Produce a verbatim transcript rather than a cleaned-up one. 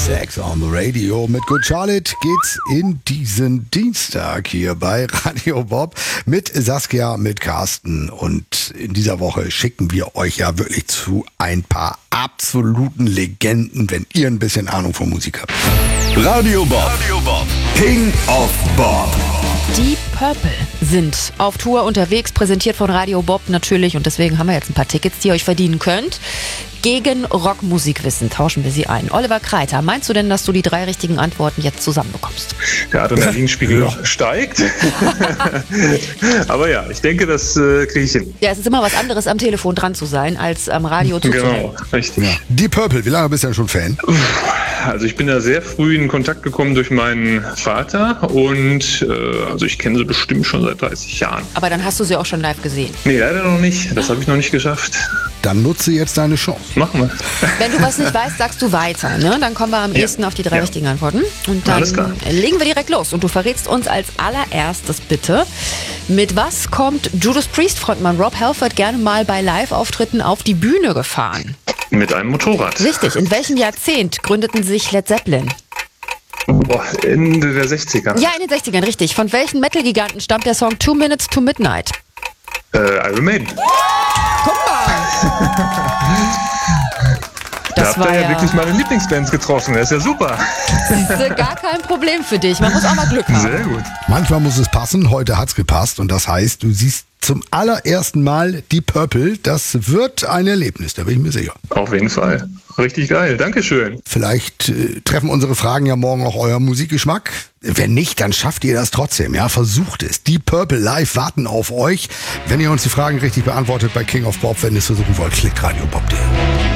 Sex on the Radio. Mit Good Charlotte geht's in diesen Dienstag hier bei Radio Bob mit Saskia, mit Carsten. Und in dieser Woche schicken wir euch ja wirklich zu ein paar absoluten Legenden, wenn ihr ein bisschen Ahnung von Musik habt. Radio Bob. Radio Bob. King of Bob. Die Purple sind auf Tour unterwegs, präsentiert von Radio Bob natürlich. Und deswegen haben wir jetzt ein paar Tickets, die ihr euch verdienen könnt. Gegen Rockmusikwissen tauschen wir sie ein. Oliver Kreiter, meinst du denn, dass du die drei richtigen Antworten jetzt zusammenbekommst? Der Adrenalinspiegel ja. steigt. Aber ja, ich denke, das äh, kriege ich hin. Ja, es ist immer was anderes, am Telefon dran zu sein, als am Radio zuzuhören. Genau, richtig. Ja. Die Purple, wie lange bist du denn schon Fan? Also ich bin da sehr früh in Kontakt gekommen durch meinen Vater und äh, also ich kenne sie bestimmt schon seit dreißig Jahren. Aber dann hast du sie auch schon live gesehen? Nee, leider noch nicht. Das habe ich noch nicht geschafft. Dann nutze jetzt deine Chance. Machen wir. Wenn du was nicht weißt, sagst du weiter. Ne? Dann kommen wir am Ja. ehesten auf die drei Ja. richtigen Antworten. Und dann Alles klar. legen wir direkt los. Und du verrätst uns als allererstes bitte, mit was kommt Judas Priest-Frontmann Rob Halford gerne mal bei Live-Auftritten auf die Bühne gefahren? Mit einem Motorrad. Richtig. In welchem Jahrzehnt gründeten sich Led Zeppelin? Boah, Ende der sechziger. Ja, in den sechzigern, richtig. Von welchen Metal-Giganten stammt der Song Two Minutes to Midnight? Äh, Iron Maiden. Guck mal! Da Das habt war ihr ja ja wirklich meine Lieblingsbands getroffen. Das ist ja super. siehste, gar kein Problem für dich. Man muss auch mal Glück haben. Sehr gut. Manchmal muss es passen, heute hat's gepasst und das heißt, du siehst zum allerersten Mal die Purple. Das wird ein Erlebnis, da bin ich mir sicher. Auf jeden Fall. Richtig geil. Dankeschön. Vielleicht äh, treffen unsere Fragen ja morgen auch euer Musikgeschmack. Wenn nicht, dann schafft ihr das trotzdem. Ja, versucht es. Die Purple live warten auf euch. Wenn ihr uns die Fragen richtig beantwortet bei King of Bob, wenn ihr es versuchen wollt, klickt radio bob punkt de.